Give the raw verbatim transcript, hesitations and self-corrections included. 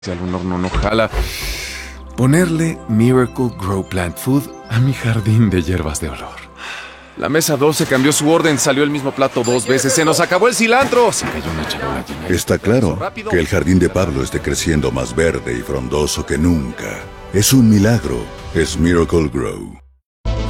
Si algún horno no jala, ponerle Miracle Grow Plant Food a mi jardín de hierbas de olor. La mesa doce cambió su orden, salió el mismo plato dos veces, se nos acabó el cilantro. Se cayó una charola llena de- Está claro que el jardín de Pablo esté creciendo más verde y frondoso que nunca. Es un milagro. Es Miracle Grow.